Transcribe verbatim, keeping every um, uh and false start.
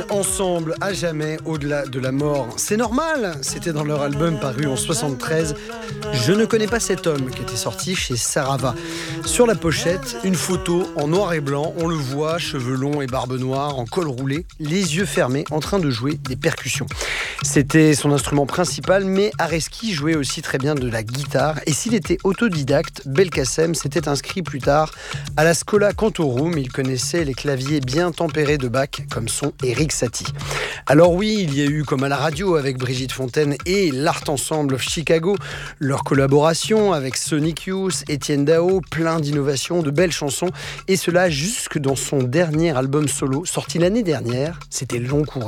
ensemble à jamais au-delà de la mort. C'est normal, c'était dans leur album paru en soixante-treize. Je ne connais pas cet homme qui était sorti chez Sarava. Sur la pochette, une photo en noir et blanc. On le voit, cheveux longs et barbe noire, en col roulé, les yeux fermés, en train de jouer des percussions. C'était son instrument principal, mais Areski jouait aussi très bien de la guitare. Et s'il était autodidacte, Belkacem s'était inscrit plus tard à la Schola Cantorum. Il connaissait les claviers bien tempérés de Bach, comme son Erik Satie. Alors oui, il y a eu, comme à la radio avec Brigitte Fontaine et l'Art Ensemble of Chicago, leur collaboration avec Sonic Youth, Étienne Dao, plein d'innovations, de belles chansons, et cela jusque dans son dernier album solo, sorti l'année dernière, c'était Long Courrier.